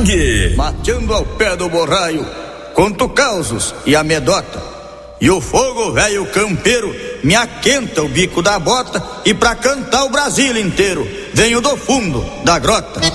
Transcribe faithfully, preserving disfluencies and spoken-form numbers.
mangue. Mateando ao pé do borraio, conto causos e amedota. E o fogo velho campeiro me aquenta o bico da bota, e pra cantar o Brasil inteiro venho do fundo da grota.